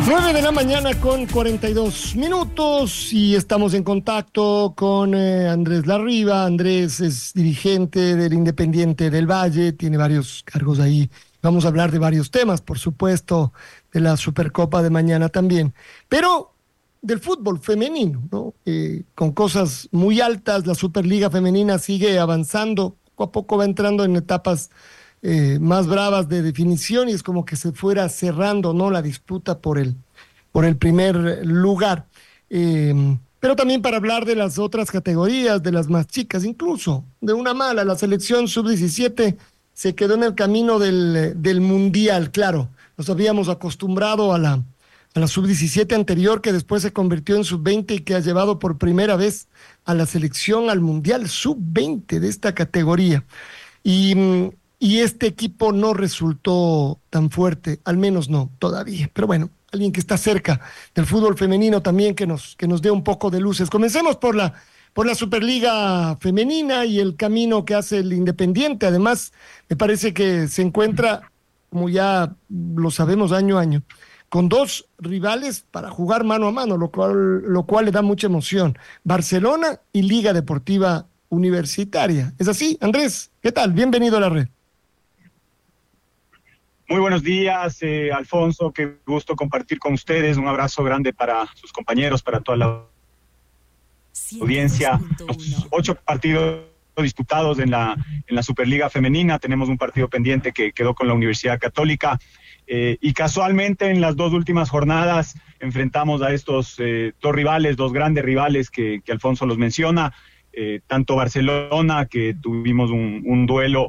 9 de la mañana con 42 minutos y estamos en contacto con Andrés Larriva. Andrés es dirigente del Independiente del Valle, tiene varios cargos ahí. Vamos a hablar de varios temas, por supuesto, de la Supercopa de mañana también, pero del fútbol femenino, ¿no? Con cosas muy altas, la Superliga Femenina sigue avanzando, poco a poco va entrando en etapas más bravas de definición y es como que se fuera cerrando, ¿no?, la disputa por el primer lugar. Pero también para hablar de las otras categorías, de las más chicas, incluso de una mala, la selección sub-17 se quedó en el camino del Mundial. Claro, nos habíamos acostumbrado a la sub-17 anterior, que después se convirtió en sub-20 y que ha llevado por primera vez a la selección al Mundial sub-20 de esta categoría. Y este equipo no resultó tan fuerte, al menos no todavía. Pero bueno, alguien que está cerca del fútbol femenino también que nos dé un poco de luces. Comencemos por la Superliga Femenina y el camino que hace el Independiente. Además, me parece que se encuentra, como ya lo sabemos año a año, con dos rivales para jugar mano a mano, lo cual le da mucha emoción. Barcelona y Liga Deportiva Universitaria. ¿Es así, Andrés? ¿Qué tal? Bienvenido a la red. Muy buenos días, Alfonso, qué gusto compartir con ustedes. Un abrazo grande para sus compañeros, para toda la audiencia. Los 8 partidos disputados en la Superliga Femenina. Tenemos un partido pendiente que quedó con la Universidad Católica. Y casualmente en las 2 últimas jornadas enfrentamos a estos dos grandes rivales que Alfonso los menciona. Tanto Barcelona, que tuvimos un duelo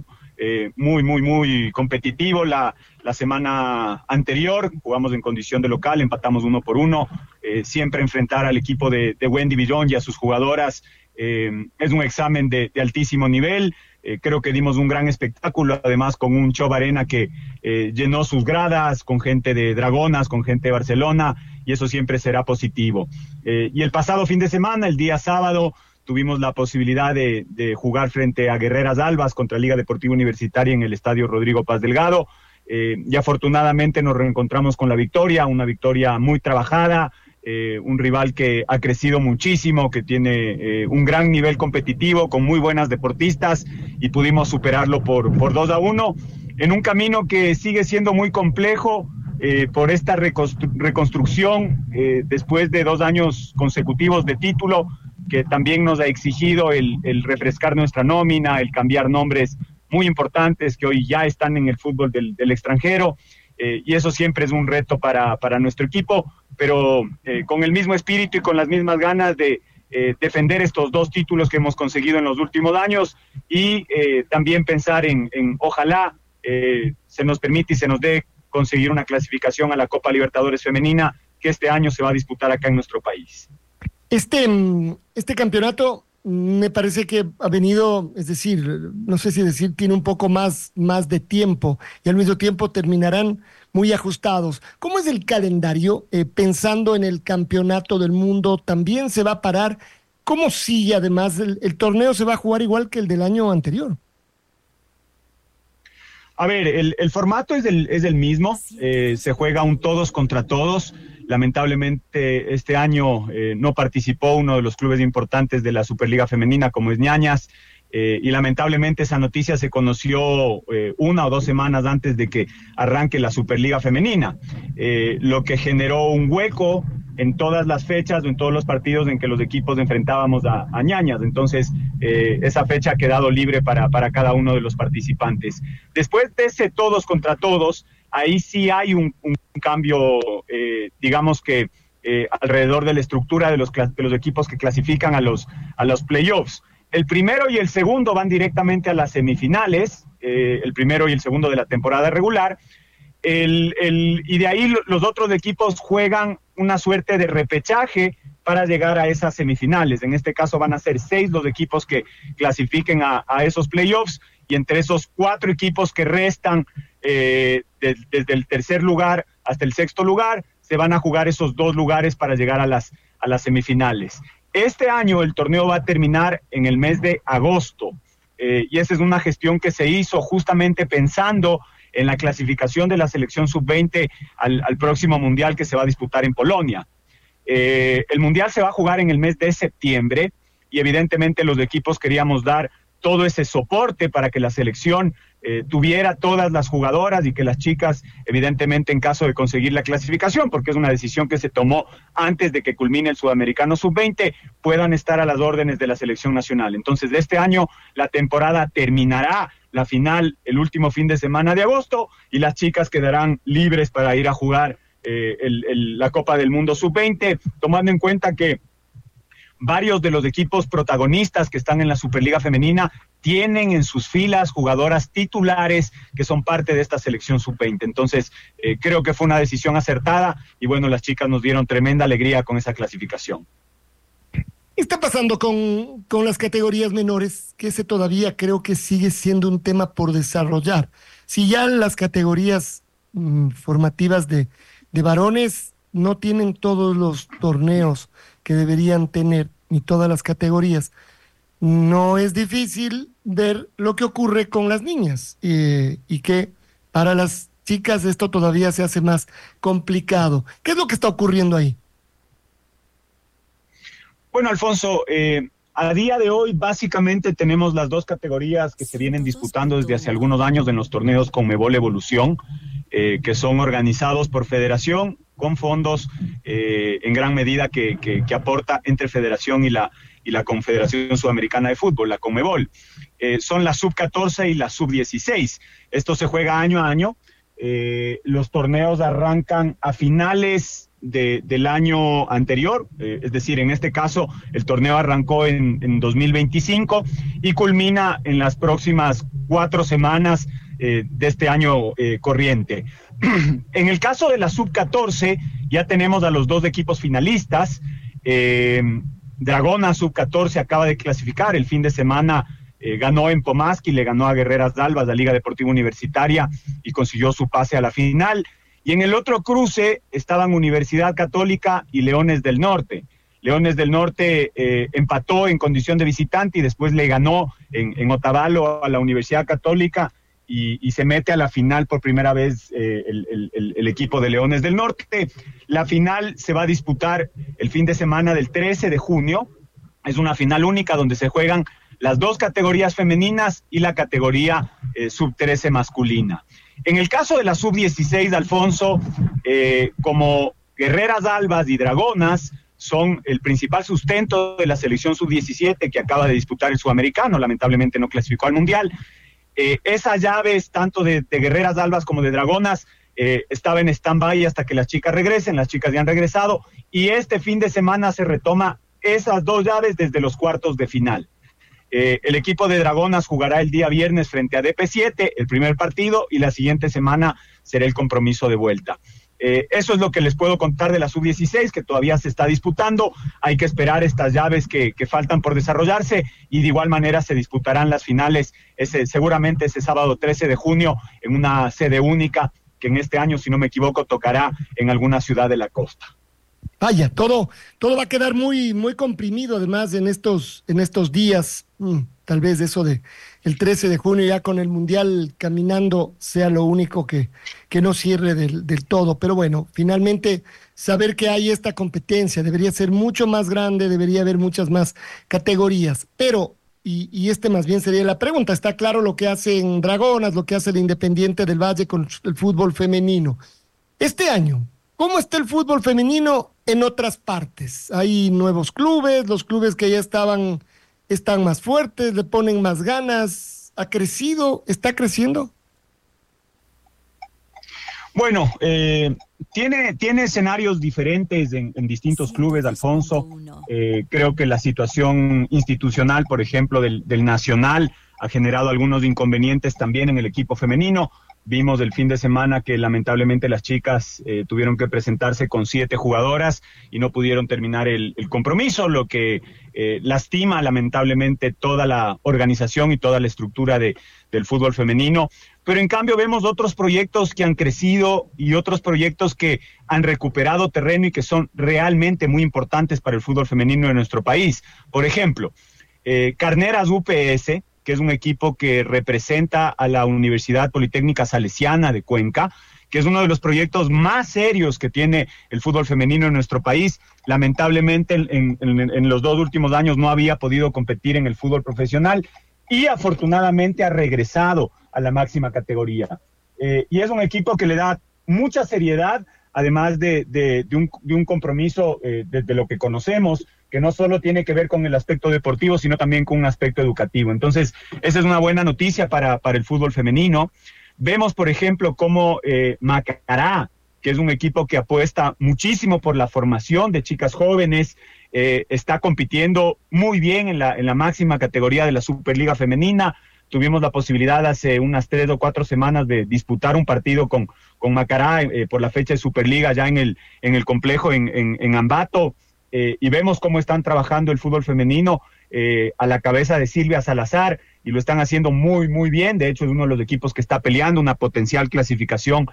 muy competitivo la semana anterior, jugamos en condición de local, empatamos 1-1, siempre enfrentar al equipo de Wendy Villón y a sus jugadoras es un examen de altísimo nivel. Creo que dimos un gran espectáculo, además con un show arena que llenó sus gradas, con gente de Dragonas, con gente de Barcelona, y eso siempre será positivo. Y el pasado fin de semana, el día sábado, tuvimos la posibilidad de jugar frente a Guerreras Albas contra Liga Deportiva Universitaria en el Estadio Rodrigo Paz Delgado. Y afortunadamente nos reencontramos con la victoria, una victoria muy trabajada, un rival que ha crecido muchísimo, que tiene un gran nivel competitivo, con muy buenas deportistas, y pudimos superarlo por 2-1, en un camino que sigue siendo muy complejo por esta reconstrucción después de 2 años consecutivos de título, que también nos ha exigido el refrescar nuestra nómina, el cambiar nombres muy importantes que hoy ya están en el fútbol del extranjero, y eso siempre es un reto para nuestro equipo, pero con el mismo espíritu y con las mismas ganas de defender estos 2 títulos que hemos conseguido en los últimos años, y también pensar en ojalá se nos permite y se nos dé conseguir una clasificación a la Copa Libertadores Femenina, que este año se va a disputar acá en nuestro país. Este campeonato me parece que ha venido, es decir, no sé si decir, tiene un poco más de tiempo y al mismo tiempo terminarán muy ajustados. ¿Cómo es el calendario? Pensando en el campeonato del mundo, ¿también se va a parar? ¿Cómo sigue además? ¿El torneo se va a jugar igual que el del año anterior? A ver, el formato es el mismo, se juega un todos contra todos. Lamentablemente este año no participó uno de los clubes importantes de la Superliga Femenina, como es Ñañas, y lamentablemente esa noticia se conoció 1 o 2 semanas antes de que arranque la Superliga Femenina, lo que generó un hueco en todas las fechas o en todos los partidos en que los equipos enfrentábamos a Ñañas. Entonces esa fecha ha quedado libre para cada uno de los participantes. Después de ese todos contra todos, ahí sí hay un cambio, digamos que alrededor de la estructura de los equipos que clasifican a los playoffs. El primero y el segundo van directamente a las semifinales, el primero y el segundo de la temporada regular, y de ahí los otros equipos juegan una suerte de repechaje para llegar a esas semifinales. En este caso van a ser 6 los equipos que clasifiquen a esos playoffs, y entre esos 4 equipos que restan desde el tercer lugar hasta el sexto lugar, se van a jugar esos 2 lugares para llegar a las semifinales. Este año el torneo va a terminar en el mes de agosto, y esa es una gestión que se hizo justamente pensando en la clasificación de la selección sub-20 al próximo Mundial que se va a disputar en Polonia. El Mundial se va a jugar en el mes de septiembre y evidentemente los equipos queríamos dar todo ese soporte para que la selección tuviera todas las jugadoras y que las chicas, evidentemente en caso de conseguir la clasificación, porque es una decisión que se tomó antes de que culmine el Sudamericano Sub-20, puedan estar a las órdenes de la selección nacional. Entonces, de este año la temporada terminará, la final el último fin de semana de agosto, y las chicas quedarán libres para ir a jugar la Copa del Mundo Sub-20, tomando en cuenta que varios de los equipos protagonistas que están en la Superliga Femenina tienen en sus filas jugadoras titulares que son parte de esta selección sub-20. Entonces, creo que fue una decisión acertada y bueno, las chicas nos dieron tremenda alegría con esa clasificación. ¿Qué está pasando con las categorías menores? Que ese todavía creo que sigue siendo un tema por desarrollar. Si ya las categorías formativas de varones no tienen todos los torneos que deberían tener, ni todas las categorías, no es difícil ver lo que ocurre con las niñas y que para las chicas esto todavía se hace más complicado. ¿Qué es lo que está ocurriendo ahí? Bueno, Alfonso, a día de hoy básicamente tenemos las dos categorías que se vienen disputando desde hace algunos años en los torneos Conmebol Evolución, que son organizados por federación, con fondos en gran medida que aporta entre federación y la Confederación Sudamericana de Fútbol, la Conmebol. Son la sub-14 y la sub-16. Esto se juega año a año. Los torneos arrancan a finales del año anterior, es decir, en este caso el torneo arrancó en 2025 y culmina en las próximas 4 semanas de este año corriente. En el caso de la sub-14 ya tenemos a los 2 equipos finalistas. Dragona sub-14 acaba de clasificar, el fin de semana ganó en Pomaski, le ganó a Guerreras Dalvas, la Liga Deportiva Universitaria, y consiguió su pase a la final. Y en el otro cruce estaban Universidad Católica y Leones del Norte. Leones del Norte empató en condición de visitante y después le ganó en Otavalo a la Universidad Católica y se mete a la final por primera vez el equipo de Leones del Norte. La final se va a disputar el fin de semana del 13 de junio. Es una final única donde se juegan las 2 categorías femeninas y la categoría sub-13 masculina. En el caso de la sub-16, Alfonso, como Guerreras Dalvas y Dragonas son el principal sustento de la selección sub-17 que acaba de disputar el Sudamericano, lamentablemente no clasificó al Mundial. Esas llaves, tanto de Guerreras Dalvas como de Dragonas, estaba en stand-by hasta que las chicas regresen. Las chicas ya han regresado y este fin de semana se retoma esas 2 llaves desde los cuartos de final. El equipo de Dragonas jugará el día viernes frente a DP7, el primer partido, y la siguiente semana será el compromiso de vuelta. Eso es lo que les puedo contar de la sub-16, que todavía se está disputando. Hay que esperar estas llaves que faltan por desarrollarse y de igual manera se disputarán las finales seguramente ese sábado 13 de junio en una sede única que en este año, si no me equivoco, tocará en alguna ciudad de la costa. Vaya, todo va a quedar muy, muy comprimido además en estos días. Tal vez eso de el 13 de junio ya con el Mundial caminando sea lo único que no cierre del todo. Pero bueno, finalmente saber que hay esta competencia debería ser mucho más grande, debería haber muchas más categorías. Pero, y más bien sería la pregunta, está claro lo que hacen Dragonas, lo que hace el Independiente del Valle con el fútbol femenino. Este año, ¿cómo está el fútbol femenino en otras partes? Hay nuevos clubes, los clubes que ya están más fuertes, le ponen más ganas, ¿ha crecido? ¿Está creciendo? Bueno, tiene escenarios diferentes en distintos clubes, Alfonso. Creo que la situación institucional, por ejemplo, del Nacional ha generado algunos inconvenientes también en el equipo femenino. Vimos el fin de semana que lamentablemente las chicas tuvieron que presentarse con 7 jugadoras y no pudieron terminar el compromiso, lo que lastima lamentablemente toda la organización y toda la estructura del fútbol femenino. Pero en cambio vemos otros proyectos que han crecido y otros proyectos que han recuperado terreno y que son realmente muy importantes para el fútbol femenino de nuestro país. Por ejemplo, Carneras UPS, que es un equipo que representa a la Universidad Politécnica Salesiana de Cuenca, que es uno de los proyectos más serios que tiene el fútbol femenino en nuestro país. Lamentablemente en los 2 últimos años no había podido competir en el fútbol profesional y afortunadamente ha regresado a la máxima categoría. Y es un equipo que le da mucha seriedad, además de un compromiso de lo que conocemos, que no solo tiene que ver con el aspecto deportivo, sino también con un aspecto educativo. Entonces, esa es una buena noticia para el fútbol femenino. Vemos, por ejemplo, cómo Macará, que es un equipo que apuesta muchísimo por la formación de chicas jóvenes, está compitiendo muy bien en la máxima categoría de la Superliga Femenina. Tuvimos la posibilidad hace unas 3 o 4 semanas de disputar un partido con Macará por la fecha de Superliga ya en el complejo en Ambato, y vemos cómo están trabajando el fútbol femenino a la cabeza de Silvia Salazar, y lo están haciendo muy, muy bien. De hecho, es uno de los equipos que está peleando una potencial clasificación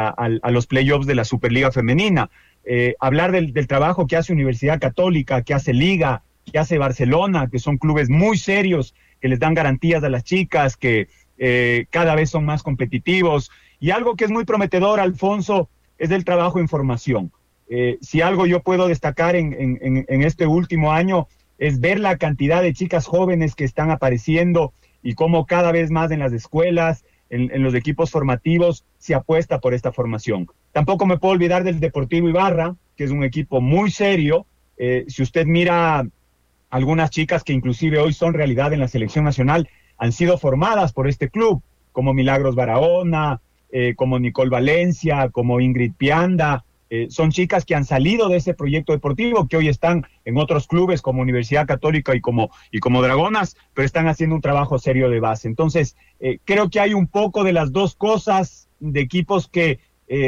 a los playoffs de la Superliga Femenina. Hablar del trabajo que hace Universidad Católica, que hace Liga, que hace Barcelona, que son clubes muy serios, que les dan garantías a las chicas, que cada vez son más competitivos. Y algo que es muy prometedor, Alfonso, es el trabajo en formación. Si algo yo puedo destacar en este último año es ver la cantidad de chicas jóvenes que están apareciendo y cómo cada vez más en las escuelas, en los equipos formativos, se apuesta por esta formación. Tampoco me puedo olvidar del Deportivo Ibarra, que es un equipo muy serio. Si usted mira algunas chicas que inclusive hoy son realidad en la selección nacional, han sido formadas por este club, como Milagros Barahona, como Nicole Valencia, como Ingrid Pianda. Son chicas que han salido de ese proyecto deportivo, que hoy están en otros clubes como Universidad Católica y como Dragonas, pero están haciendo un trabajo serio de base. Entonces, creo que hay un poco de las dos cosas, de equipos que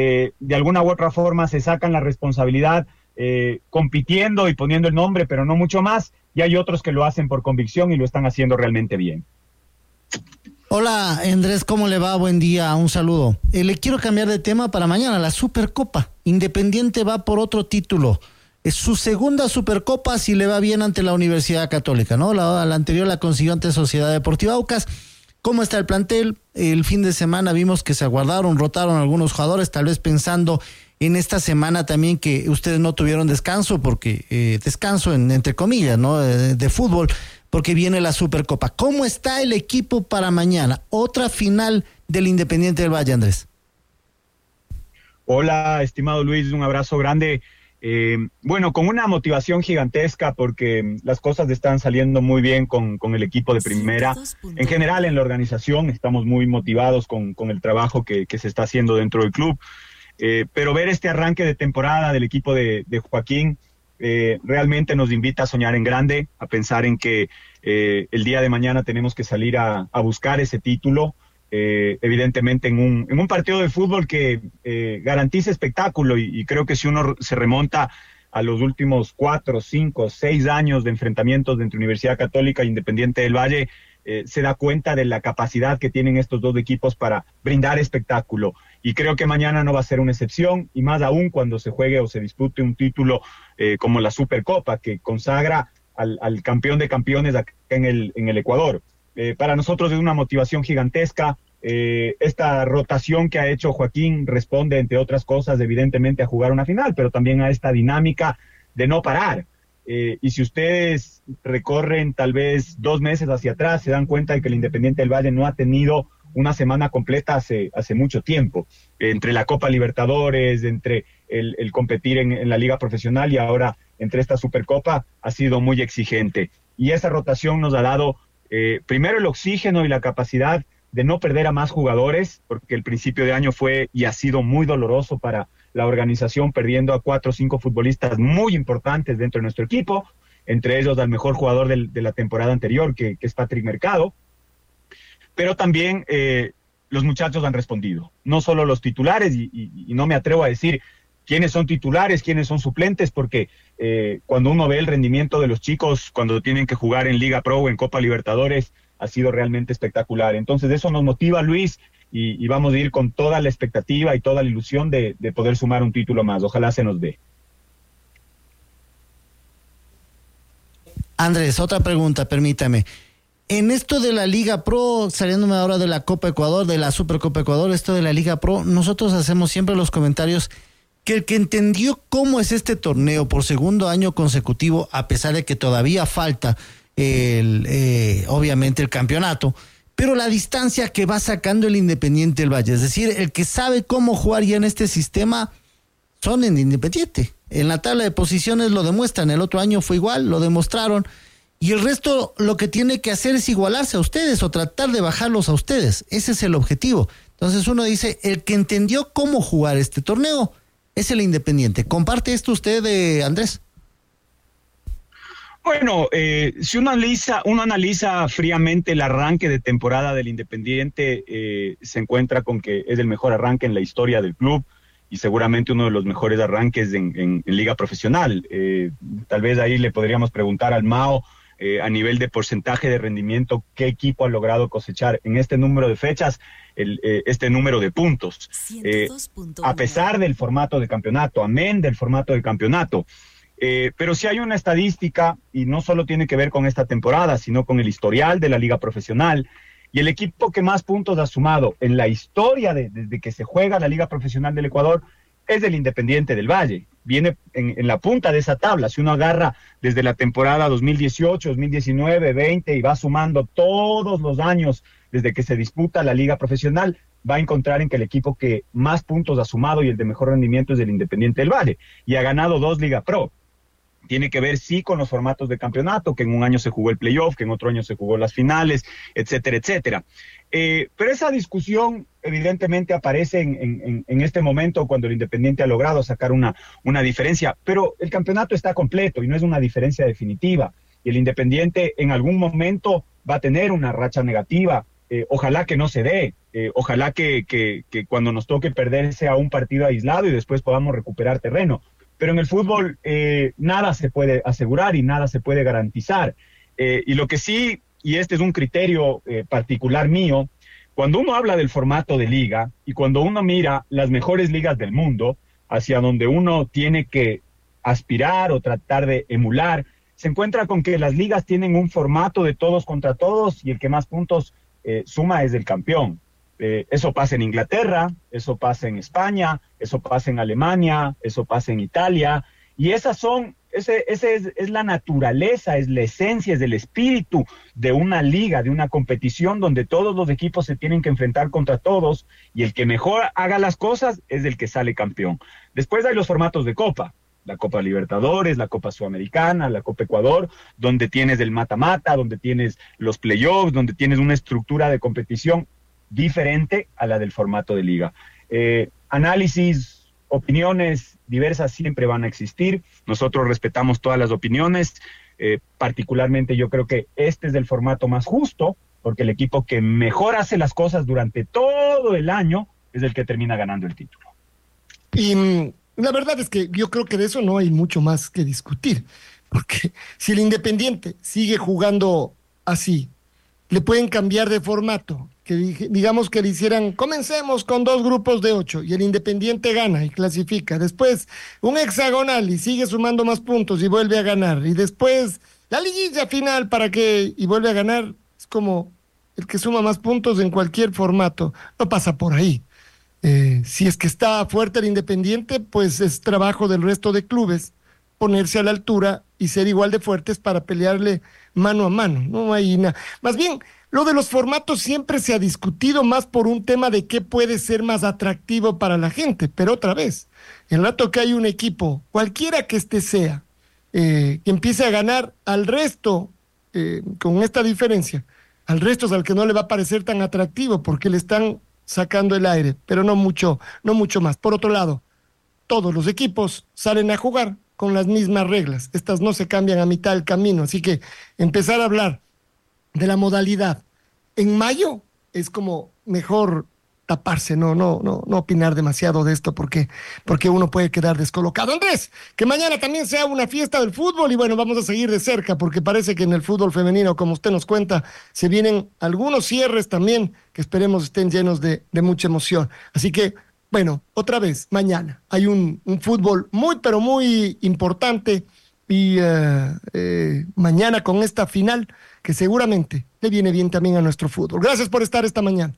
de alguna u otra forma se sacan la responsabilidad compitiendo y poniendo el nombre, pero no mucho más, y hay otros que lo hacen por convicción y lo están haciendo realmente bien. Hola Andrés, ¿cómo le va? Buen día, un saludo. Le quiero cambiar de tema para mañana, la Supercopa. Independiente va por otro título. Es su segunda Supercopa si le va bien ante la Universidad Católica, ¿no? La anterior la consiguió ante Sociedad Deportiva Aucas. ¿Cómo está el plantel? El fin de semana vimos que se aguardaron, rotaron algunos jugadores, tal vez pensando en esta semana también que ustedes no tuvieron descanso, porque descanso entre comillas, ¿no? De fútbol, porque viene la Supercopa. ¿Cómo está el equipo para mañana? Otra final del Independiente del Valle, Andrés. Hola, estimado Luis, un abrazo grande. Bueno, con una motivación gigantesca porque las cosas están saliendo muy bien con el equipo de primera. En general, en la organización estamos muy motivados con el trabajo que se está haciendo dentro del club. Pero ver este arranque de temporada del equipo de Joaquín realmente nos invita a soñar en grande, a pensar en que el día de mañana tenemos que salir a buscar ese título, evidentemente en un partido de fútbol que garantice espectáculo, y creo que si uno se remonta a los últimos 4, 5, 6 años de enfrentamientos entre Universidad Católica e Independiente del Valle, se da cuenta de la capacidad que tienen estos dos equipos para brindar espectáculo, y creo que mañana no va a ser una excepción, y más aún cuando se juegue o se dispute un título como la Supercopa, que consagra al campeón de campeones acá en el Ecuador. Para nosotros es una motivación gigantesca. Esta rotación que ha hecho Joaquín responde, entre otras cosas, evidentemente a jugar una final, pero también a esta dinámica de no parar. Y si ustedes recorren tal vez 2 meses hacia atrás, se dan cuenta de que el Independiente del Valle no ha tenido una semana completa hace mucho tiempo, entre la Copa Libertadores, entre el competir en la Liga Profesional y ahora entre esta Supercopa, ha sido muy exigente. Y esa rotación nos ha dado primero el oxígeno y la capacidad de no perder a más jugadores, porque el principio de año fue y ha sido muy doloroso para la organización, perdiendo a 4 o 5 futbolistas muy importantes dentro de nuestro equipo, entre ellos al mejor jugador de la temporada anterior, que es Patrick Mercado. Pero también los muchachos han respondido, no solo los titulares, y no me atrevo a decir quiénes son titulares, quiénes son suplentes, porque cuando uno ve el rendimiento de los chicos cuando tienen que jugar en Liga Pro o en Copa Libertadores, ha sido realmente espectacular. Entonces eso nos motiva, Luis, y vamos a ir con toda la expectativa y toda la ilusión de poder sumar un título más. Ojalá se nos dé. Andrés, otra pregunta, permítame. En esto de la Liga Pro, saliéndome ahora de la Copa Ecuador, de la Supercopa Ecuador, esto de la Liga Pro, nosotros hacemos siempre los comentarios que el que entendió cómo es este torneo por segundo año consecutivo, a pesar de que todavía falta obviamente el campeonato, pero la distancia que va sacando el Independiente del Valle, es decir, el que sabe cómo jugar ya en este sistema, son en Independiente. En la tabla de posiciones lo demuestran, el otro año fue igual, lo demostraron, y el resto lo que tiene que hacer es igualarse a ustedes o tratar de bajarlos a ustedes. Ese es el objetivo. Entonces uno dice, el que entendió cómo jugar este torneo es el Independiente. ¿Comparte esto usted, Andrés? Bueno, si uno analiza fríamente el arranque de temporada del Independiente, se encuentra con que es el mejor arranque en la historia del club y seguramente uno de los mejores arranques en liga profesional. Tal vez ahí le podríamos preguntar al Mao, a nivel de porcentaje de rendimiento, qué equipo ha logrado cosechar en este número de fechas este número de puntos. A pesar del formato de campeonato, amén del formato de campeonato. Pero sí hay una estadística, y no solo tiene que ver con esta temporada, sino con el historial de la liga profesional, y el equipo que más puntos ha sumado en la historia desde que se juega la liga profesional del Ecuador es el Independiente del Valle. Viene en la punta de esa tabla. Si uno agarra desde la temporada 2018, 2019, 20 y va sumando todos los años desde que se disputa la liga profesional, va a encontrar en que el equipo que más puntos ha sumado y el de mejor rendimiento es el Independiente del Valle, y ha ganado 2 Liga Pro. Tiene que ver, sí, con los formatos de campeonato, que en un año se jugó el playoff, que en otro año se jugó las finales, etcétera, etcétera. Pero esa discusión evidentemente aparece en este momento cuando el Independiente ha logrado sacar una diferencia, pero el campeonato está completo y no es una diferencia definitiva. Y el Independiente en algún momento va a tener una racha negativa. Ojalá que no se dé, ojalá que cuando nos toque perder sea un partido aislado y después podamos recuperar terreno. Pero en el fútbol nada se puede asegurar y nada se puede garantizar. Y lo que sí, y este es un criterio particular mío, cuando uno habla del formato de liga y cuando uno mira las mejores ligas del mundo, hacia donde uno tiene que aspirar o tratar de emular, se encuentra con que las ligas tienen un formato de todos contra todos y el que más puntos suma es el campeón. Eso pasa en Inglaterra, eso pasa en España, eso pasa en Alemania, eso pasa en Italia, y esa es la naturaleza, es la esencia, es el espíritu de una liga, de una competición donde todos los equipos se tienen que enfrentar contra todos, y el que mejor haga las cosas es el que sale campeón. Después hay los formatos de Copa, la Copa Libertadores, la Copa Sudamericana, la Copa Ecuador, donde tienes el mata-mata, donde tienes los playoffs, donde tienes una estructura de competición diferente a la del formato de liga. Análisis, opiniones diversas siempre van a existir. Nosotros respetamos todas las opiniones. Particularmente yo creo que este es el formato más justo, porque el equipo que mejor hace las cosas durante todo el año es el que termina ganando el título. Y la verdad es que yo creo que de eso no hay mucho más que discutir, porque si el Independiente sigue jugando así, le pueden cambiar de formato, que digamos que le hicieran, comencemos con 2 grupos de 8 y el Independiente gana y clasifica, después un hexagonal y sigue sumando más puntos y vuelve a ganar, y después la liguilla final y vuelve a ganar. Es como el que suma más puntos en cualquier formato, no pasa por ahí. Si es que está fuerte el Independiente, pues es trabajo del resto de clubes ponerse a la altura y ser igual de fuertes para pelearle mano a mano. No hay nada. Más bien, lo de los formatos siempre se ha discutido más por un tema de qué puede ser más atractivo para la gente, pero otra vez, el rato que hay un equipo, cualquiera que sea, que empiece a ganar al resto, con esta diferencia, al resto es al que no le va a parecer tan atractivo porque le están sacando el aire, pero no mucho más. Por otro lado, todos los equipos salen a jugar con las mismas reglas. Estas no se cambian a mitad del camino, así que empezar a hablar de la modalidad en mayo es como mejor taparse, no opinar demasiado de esto porque uno puede quedar descolocado. Andrés, que mañana también sea una fiesta del fútbol y bueno, vamos a seguir de cerca porque parece que en el fútbol femenino, como usted nos cuenta, se vienen algunos cierres también que esperemos estén llenos de mucha emoción. Así que bueno, otra vez, mañana hay un fútbol muy, pero muy importante y mañana con esta final que seguramente le viene bien también a nuestro fútbol. Gracias por estar esta mañana.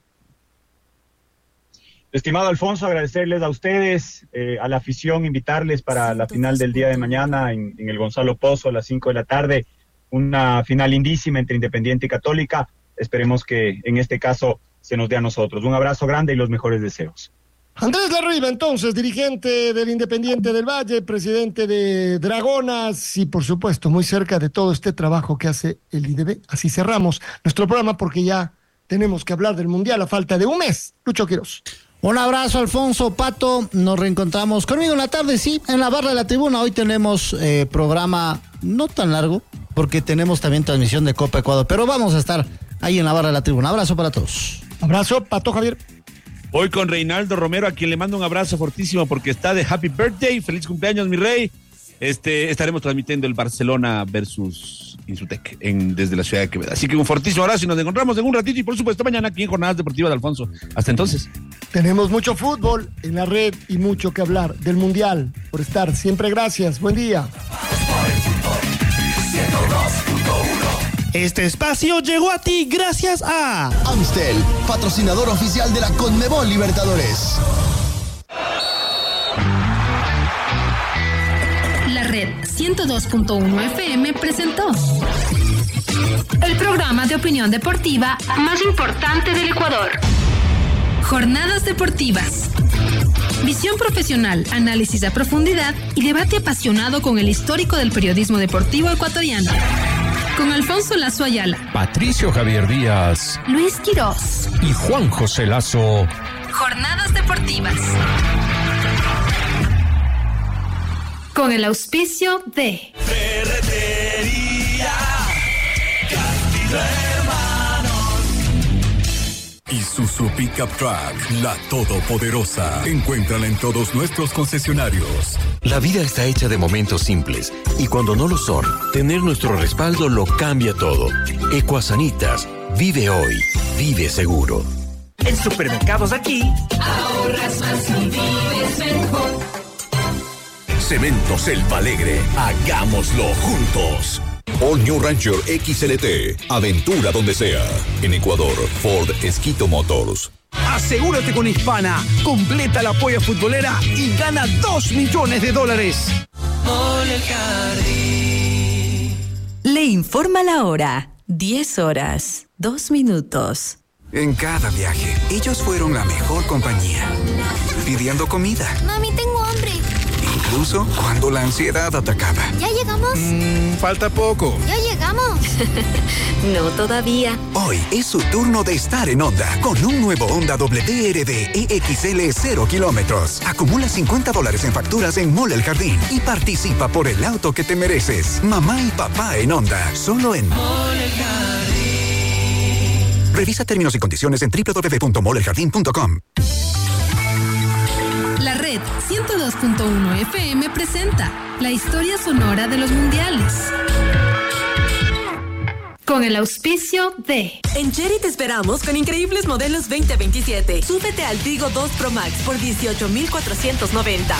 Estimado Alfonso, agradecerles a ustedes, a la afición, invitarles para la final del día de mañana en el Gonzalo Pozo a las 5 de la tarde, una final lindísima entre Independiente y Católica. Esperemos que en este caso se nos dé a nosotros. Un abrazo grande y los mejores deseos. Andrés Larriva, entonces, dirigente del Independiente del Valle, presidente de Dragonas y, por supuesto, muy cerca de todo este trabajo que hace el IDB. Así cerramos nuestro programa porque ya tenemos que hablar del Mundial a falta de un mes. Lucho Quiroz. Un abrazo, Alfonso, Pato. Nos reencontramos conmigo en la tarde, sí, en la barra de la tribuna. Hoy tenemos programa no tan largo porque tenemos también transmisión de Copa Ecuador, pero vamos a estar ahí en la barra de la tribuna. Abrazo para todos. Abrazo, Pato Javier. Hoy con Reinaldo Romero, a quien le mando un abrazo fortísimo porque está de happy birthday. Feliz cumpleaños, mi rey. Estaremos transmitiendo el Barcelona versus Insutec desde la ciudad de Quevedo. Así que un fortísimo abrazo y nos encontramos en un ratito y por supuesto mañana aquí en Jornadas Deportivas de Alfonso. Hasta entonces. Tenemos mucho fútbol en la red y mucho que hablar del Mundial. Por estar siempre, gracias. Buen día. Este espacio llegó a ti gracias a Amstel, patrocinador oficial de la Conmebol Libertadores. La red 102.1 FM presentó el programa de opinión deportiva más importante del Ecuador. Jornadas Deportivas. Visión profesional, análisis a profundidad y debate apasionado con el histórico del periodismo deportivo ecuatoriano. Con Alfonso Lazo Ayala, Patricio Javier Díaz, Luis Quiroz y Juan José Lazo. Jornadas Deportivas. Con el auspicio de Ferretería Castillo Hermanos. Isuzu Pickup Truck, la todopoderosa. Encuéntrala en todos nuestros concesionarios. La vida está hecha de momentos simples y cuando no lo son, tener nuestro respaldo lo cambia todo. Ecuasanitas, vive hoy, vive seguro. En Supermercados Aquí, ahorras más y vives mejor. Cementos El Alegre, hagámoslo juntos. All New Ranger XLT, aventura donde sea. En Ecuador, Ford Esquito Motors. asegúrate con Hispana, completa la polla futbolera y gana $2 millones. Mole el Jardín. Le informa la hora, 10:02. En cada viaje, ellos fueron la mejor compañía. Pidiendo comida. Mami, tengo hambre. Incluso cuando la ansiedad atacaba. ¿Ya llegamos? Falta poco. ¿Ya llegamos? No todavía. Hoy es su turno de estar en Honda con un nuevo Honda WRD EXL 0 kilómetros. Acumula $50 en facturas en Mole El Jardín y participa por el auto que te mereces. Mamá y papá en Honda, solo en Mole El Jardín. Revisa términos y condiciones en www.moleljardin.com. La red 102.1 FM presenta la historia sonora de los mundiales. Con el auspicio de... En Cherry te esperamos con increíbles modelos 2027. Súbete al Tigo 2 Pro Max por $18,490.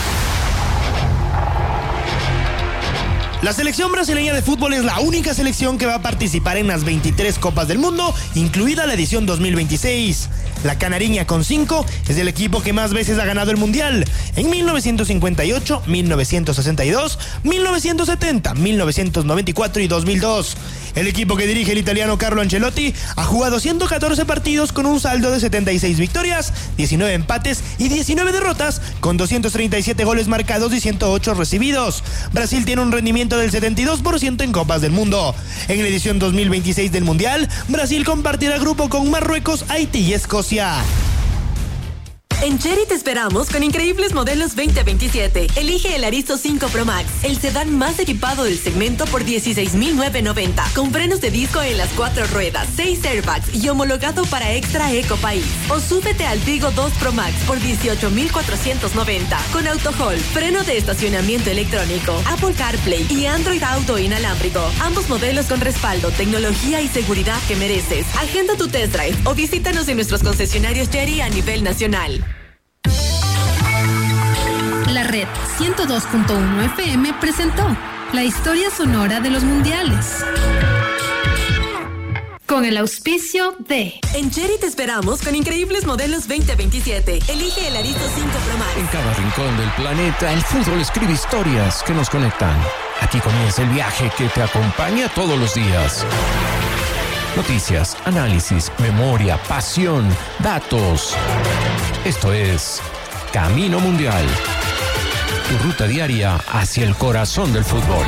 La selección brasileña de fútbol es la única selección que va a participar en las 23 Copas del Mundo, incluida la edición 2026. La Canariña con 5 es el equipo que más veces ha ganado el Mundial. En 1958, 1962, 1970, 1994 y 2002. El equipo que dirige el italiano Carlo Ancelotti ha jugado 114 partidos con un saldo de 76 victorias, 19 empates y 19 derrotas, con 237 goles marcados y 108 recibidos. Brasil tiene un rendimiento del 72% en Copas del Mundo. En la edición 2026 del Mundial, Brasil compartirá grupo con Marruecos, Haití y Escocia. En Cherry te esperamos con increíbles modelos 2027. Elige el Aristo 5 Pro Max, el sedán más equipado del segmento por $16,990. Con frenos de disco en las 4 ruedas, 6 airbags y homologado para Extra Eco País. O súbete al Tigo 2 Pro Max por $18,490. Con AutoHold, freno de estacionamiento electrónico, Apple CarPlay y Android Auto inalámbrico. Ambos modelos con respaldo, tecnología y seguridad que mereces. Agenda tu test drive o visítanos en nuestros concesionarios Cherry a nivel nacional. La red 102.1 FM presentó la historia sonora de los mundiales. Con el auspicio de... En Cherry te esperamos con increíbles modelos 2027. Elige el Aristo 5 Pro Max. En cada rincón del planeta, el fútbol escribe historias que nos conectan. Aquí comienza el viaje que te acompaña todos los días. Noticias, análisis, memoria, pasión, datos. Esto es Camino Mundial. Tu ruta diaria hacia el corazón del fútbol.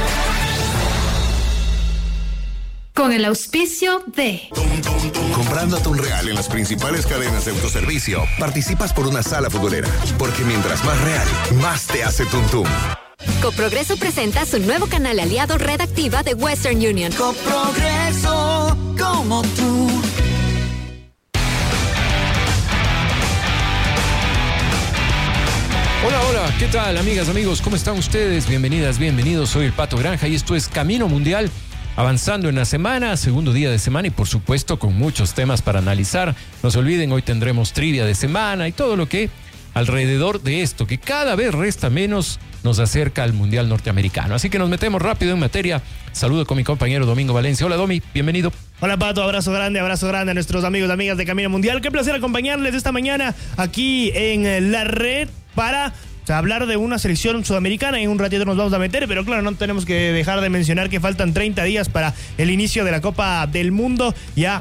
Con el auspicio de... Comprando atún real en las principales cadenas de autoservicio, participas por una sala futbolera. Porque mientras más real, más te hace tuntum. Coprogreso presenta su nuevo canal aliado Red Activa de Western Union. Coprogreso, como tú. Hola, hola, ¿qué tal, amigas, amigos? ¿Cómo están ustedes? Bienvenidas, bienvenidos. Soy el Pato Granja y esto es Camino Mundial. Avanzando en la semana, segundo día de semana y por supuesto con muchos temas para analizar. No se olviden, hoy tendremos trivia de semana y todo lo que alrededor de esto, que cada vez resta menos, nos acerca al Mundial Norteamericano. Así que nos metemos rápido en materia. Saludo con mi compañero Domingo Valencia. Hola, Domi, bienvenido. Hola, Pato, abrazo grande a nuestros amigos y amigas de Camino Mundial. Qué placer acompañarles esta mañana aquí en la red para hablar de una selección sudamericana. En un ratito nos vamos a meter, pero claro, no tenemos que dejar de mencionar que faltan 30 días para el inicio de la Copa del Mundo. Ya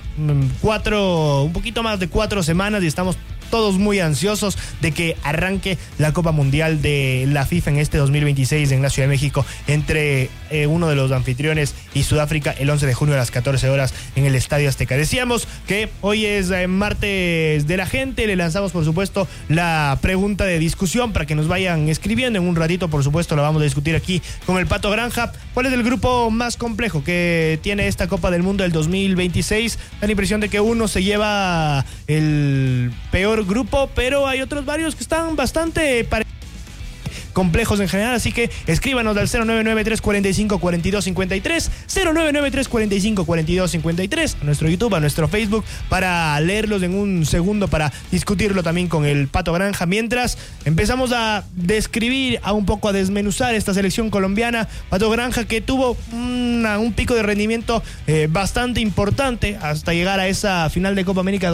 un poquito más de 4 semanas y estamos todos muy ansiosos de que arranque la Copa Mundial de la FIFA en este 2026 en la Ciudad de México entre uno de los anfitriones y Sudáfrica el 11 de junio a las 14 horas en el Estadio Azteca. Decíamos que hoy es martes de la gente, le lanzamos por supuesto la pregunta de discusión para que nos vayan escribiendo. En un ratito por supuesto la vamos a discutir aquí con el Pato Granja. ¿Cuál es el grupo más complejo que tiene esta Copa del Mundo del 2026? Da la impresión de que uno se lleva el peor grupo, pero hay otros varios que están bastante complejos en general, así que escríbanos al 099-345-4253, 099-345-4253, a nuestro YouTube, a nuestro Facebook, para leerlos en un segundo, para discutirlo también con el Pato Granja. Mientras empezamos a describir, un poco a desmenuzar esta selección colombiana, Pato Granja, que tuvo un pico de rendimiento bastante importante hasta llegar a esa final de Copa América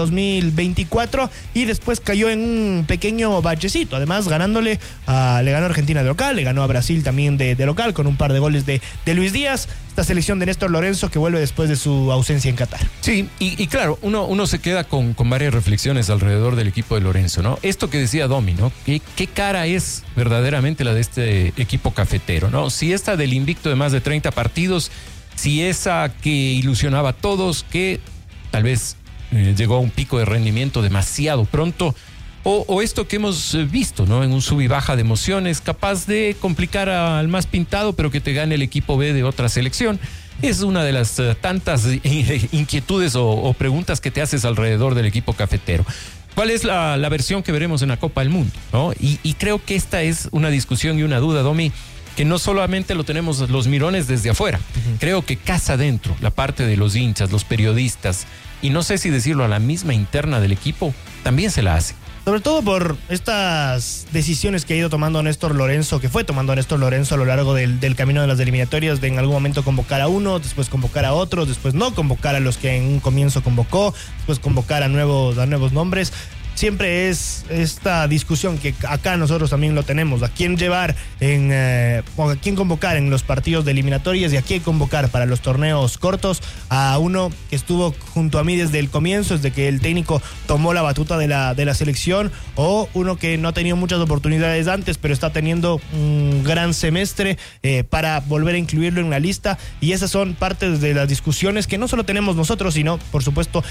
2024 y después cayó en un pequeño bachecito, además le ganó Argentina de local, le ganó a Brasil también de local con un par de goles de Luis Díaz. Esta selección de Néstor Lorenzo que vuelve después de su ausencia en Qatar. Sí, y claro, uno se queda con varias reflexiones alrededor del equipo de Lorenzo, ¿no? Esto que decía Domi, ¿no? ¿Qué cara es verdaderamente la de este equipo cafetero, ¿no? Si esta del invicto de más de 30 partidos, si esa que ilusionaba a todos, que tal vez llegó a un pico de rendimiento demasiado pronto, o esto que hemos visto, ¿no? En un sub y baja de emociones, capaz de complicar al más pintado, pero que te gane el equipo B de otra selección. Es una de las tantas inquietudes o preguntas que te haces alrededor del equipo cafetero. ¿Cuál es la versión que veremos en la Copa del Mundo, ¿no? Y creo que esta es una discusión y una duda, Domi, que no solamente lo tenemos los mirones desde afuera. Creo que casa adentro la parte de los hinchas, los periodistas, y no sé si decirlo, a la misma interna del equipo, también se la hace. Sobre todo por estas decisiones que ha ido tomando Néstor Lorenzo, que fue tomando Néstor Lorenzo a lo largo del camino de las eliminatorias, de en algún momento convocar a uno, después convocar a otros, después no convocar a los que en un comienzo convocó, después convocar a nuevos nombres. Siempre es esta discusión que acá nosotros también lo tenemos, a quién llevar o a quién convocar en los partidos de eliminatorias y a quién convocar para los torneos cortos. A uno que estuvo junto a mí desde el comienzo, desde que el técnico tomó la batuta de la selección, o uno que no ha tenido muchas oportunidades antes, pero está teniendo un gran semestre para volver a incluirlo en la lista. Y esas son partes de las discusiones que no solo tenemos nosotros, sino por supuesto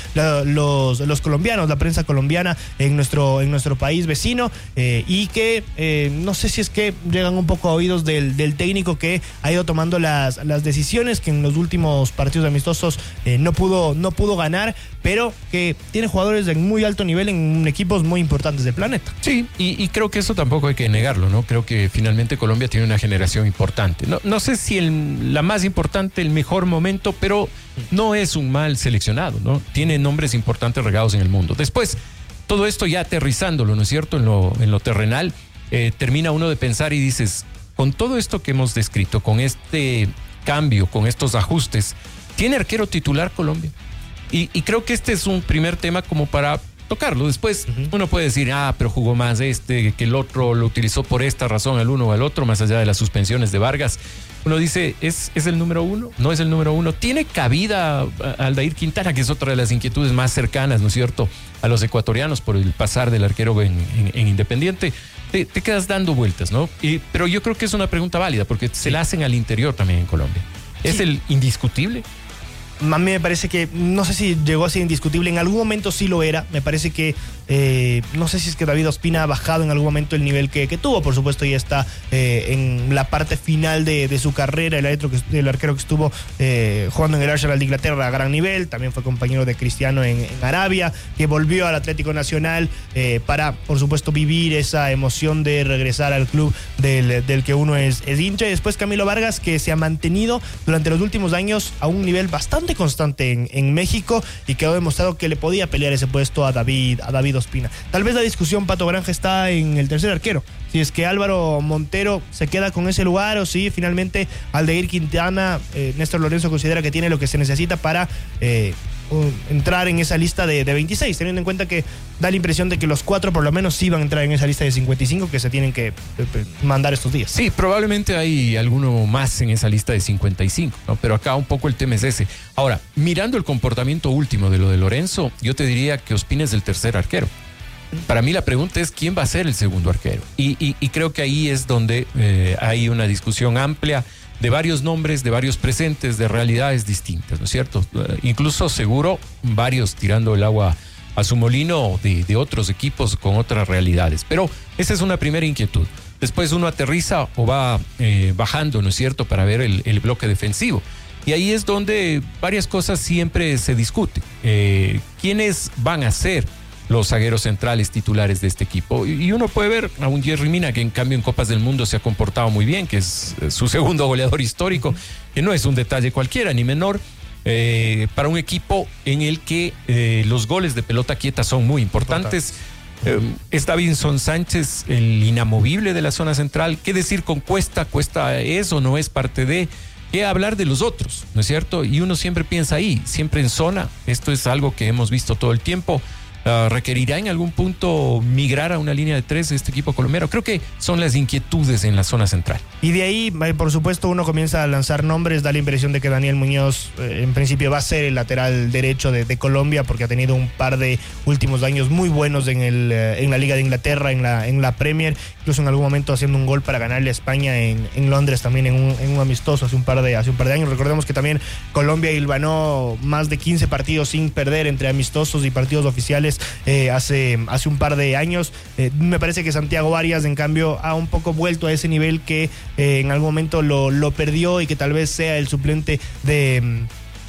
los colombianos, la prensa colombiana en nuestro país vecino, y que no sé si es que llegan un poco a oídos del técnico que ha ido tomando las decisiones, que en los últimos partidos amistosos no pudo ganar, pero que tiene jugadores de muy alto nivel en equipos muy importantes del planeta. Sí, y creo que eso tampoco hay que negarlo, ¿no? Creo que finalmente Colombia tiene una generación importante. No sé si la más importante, el mejor momento, pero no es un mal seleccionado, ¿no? Tiene nombres importantes regados en el mundo. Después, todo esto ya aterrizándolo, ¿no es cierto?, en lo terrenal, termina uno de pensar y dices, con todo esto que hemos descrito, con este cambio, con estos ajustes, ¿tiene arquero titular Colombia? Y creo que este es un primer tema como para tocarlo. Después uno puede decir, pero jugó más que el otro, lo utilizó por esta razón el uno o el otro, más allá de las suspensiones de Vargas. Uno dice, ¿es el número uno? ¿No es el número uno? ¿Tiene cabida Aldair Quintana, que es otra de las inquietudes más cercanas, ¿no es cierto?, a los ecuatorianos por el pasar del arquero en Independiente? Te quedas dando vueltas, ¿no? Pero yo creo que es una pregunta válida, porque se la hacen al interior también en Colombia. ¿Es el indiscutible? A mí me parece que, no sé si llegó a ser indiscutible, en algún momento sí lo era. Me parece que, no sé si es que David Ospina ha bajado en algún momento el nivel que tuvo. Por supuesto, ya está en la parte final de su carrera, el arquero que estuvo jugando en el Arsenal de Inglaterra a gran nivel. También fue compañero de Cristiano en Arabia, que volvió al Atlético Nacional para, por supuesto, vivir esa emoción de regresar al club del que uno es hincha. Y después Camilo Vargas, que se ha mantenido durante los últimos años a un nivel bastante constante en México, y que ha demostrado que le podía pelear ese puesto a David Ospina. Tal vez la discusión, Pato Granja, está en el tercer arquero. Si es que Álvaro Montero se queda con ese lugar, o si finalmente Aldair Quintana, Néstor Lorenzo considera que tiene lo que se necesita para entrar en esa lista de 26, teniendo en cuenta que da la impresión de que los 4 por lo menos sí van a entrar en esa lista de 55 que se tienen que mandar estos días. Sí, probablemente hay alguno más en esa lista de 55, ¿no? Pero acá un poco el tema es ese. Ahora, mirando el comportamiento último de lo de Lorenzo, yo te diría que Ospina es el tercer arquero. Para mí la pregunta es quién va a ser el segundo arquero. Y creo que ahí es donde hay una discusión amplia de varios nombres, de varios presentes, de realidades distintas, ¿no es cierto? Incluso seguro varios tirando el agua a su molino de otros equipos con otras realidades. Pero esa es una primera inquietud. Después uno aterriza o va bajando, ¿no es cierto?, para ver el bloque defensivo. Y ahí es donde varias cosas siempre se discuten. ¿Quiénes van a ser los zagueros centrales titulares de este equipo? Y uno puede ver a un Yerry Mina, que en cambio en Copas del Mundo se ha comportado muy bien, que es su segundo goleador histórico, que no es un detalle cualquiera ni menor, para un equipo en el que los goles de pelota quieta son muy importantes. Es Davinson Sánchez el inamovible de la zona central. ¿Qué decir con Cuesta? ¿Cuesta es o no es parte de? ¿Qué hablar de los otros? ¿No es cierto? Y uno siempre piensa ahí, siempre en zona. Esto es algo que hemos visto todo el tiempo. ¿Requerirá en algún punto migrar a una línea de 3 de este equipo colombiano? Creo que son las inquietudes en la zona central. Y de ahí, por supuesto, uno comienza a lanzar nombres. Da la impresión de que Daniel Muñoz en principio va a ser el lateral derecho de Colombia, porque ha tenido un par de últimos años muy buenos en la Liga de Inglaterra, en la Premier, incluso en algún momento haciendo un gol para ganarle a España en Londres, también en un amistoso hace un par de años. Recordemos que también Colombia hilvanó más de 15 partidos sin perder entre amistosos y partidos oficiales hace un par de años. Me parece que Santiago Arias, en cambio, ha un poco vuelto a ese nivel que en algún momento lo perdió, y que tal vez sea el suplente de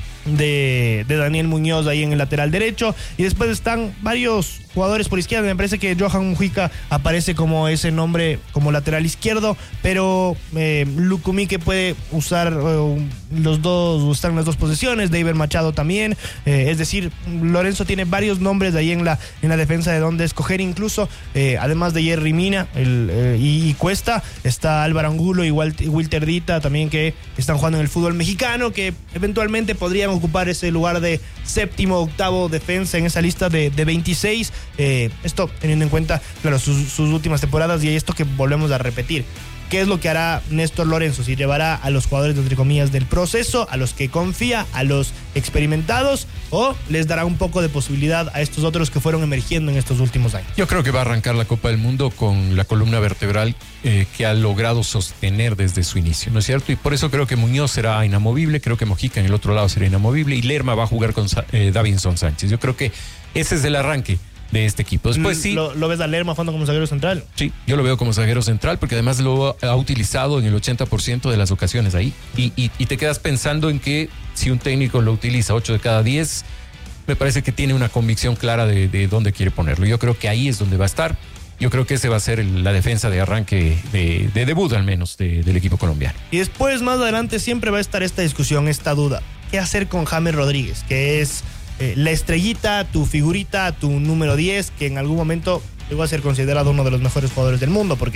Daniel Muñoz ahí en el lateral derecho. Y después están varios jugadores por izquierda. Me parece que Johan Mujica aparece como ese nombre como lateral izquierdo, pero Lucumí, que puede usar los dos, están en las dos posiciones. David Machado también, es decir, Lorenzo tiene varios nombres de ahí en la defensa de donde escoger. Incluso además de Yerry Mina y Cuesta, está Álvaro Angulo y Wilter Dita también, que están jugando en el fútbol mexicano, que eventualmente podrían ocupar ese lugar de séptimo, octavo defensa en esa lista de 26. Esto teniendo en cuenta, claro, sus últimas temporadas, y esto que volvemos a repetir. ¿Qué es lo que hará Néstor Lorenzo? Si llevará a los jugadores, entre comillas, del proceso, a los que confía, a los experimentados, o les dará un poco de posibilidad a estos otros que fueron emergiendo en estos últimos años? Yo creo que va a arrancar la Copa del Mundo con la columna vertebral que ha logrado sostener desde su inicio, ¿no es cierto? Y por eso creo que Muñoz será inamovible, creo que Mojica en el otro lado será inamovible, y Lerma va a jugar con Davinson Sánchez. Yo creo que ese es el arranque de este equipo. Después sí. ¿Lo ves a Lerma jugando como zaguero central? Sí, yo lo veo como zaguero central, porque además lo ha utilizado en el 80% de las ocasiones ahí. Y te quedas pensando en que si un técnico lo utiliza 8 de cada 10, me parece que tiene una convicción clara de dónde quiere ponerlo. Yo creo que ahí es donde va a estar. Yo creo que ese va a ser la defensa de arranque, de debut al menos, del equipo colombiano. Y después, más adelante, siempre va a estar esta discusión, esta duda. ¿Qué hacer con James Rodríguez? Que es la estrellita, tu figurita, tu número 10, que en algún momento llegó a ser considerado uno de los mejores jugadores del mundo, porque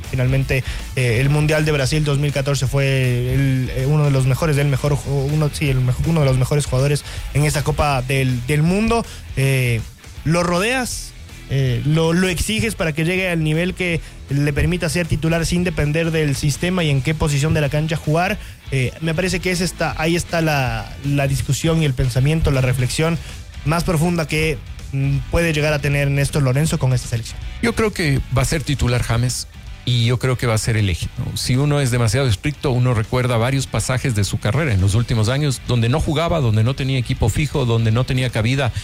Finalmente, el Mundial de Brasil 2014 fue uno de los mejores, uno de los mejores jugadores en esta Copa del Mundo. Lo rodeas, lo exiges para que llegue al nivel que le permita ser titular sin depender del sistema y en qué posición de la cancha jugar. Me parece que ahí está la discusión y el pensamiento, la reflexión más profunda que puede llegar a tener Néstor Lorenzo con esta selección. Yo creo que va a ser titular James y yo creo que va a ser el eje, ¿no? Si uno es demasiado estricto, uno recuerda varios pasajes de su carrera en los últimos años donde no jugaba, donde no tenía equipo fijo, donde no tenía cabida